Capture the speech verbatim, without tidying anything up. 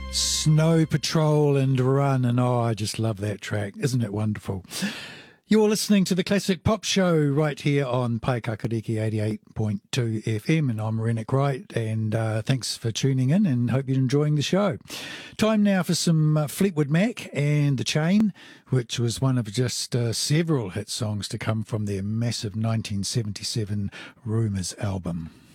Snow Patrol and Run, and oh, I just love that track. Isn't it wonderful? You're listening to the Classic Pop Show right here on Paikakariki eighty-eight point two F M, and I'm Rennick Wright, and uh, thanks for tuning in and hope you're enjoying the show. Time now for some uh, Fleetwood Mac and The Chain, which was one of just uh, several hit songs to come from their massive nineteen seventy-seven Rumours album.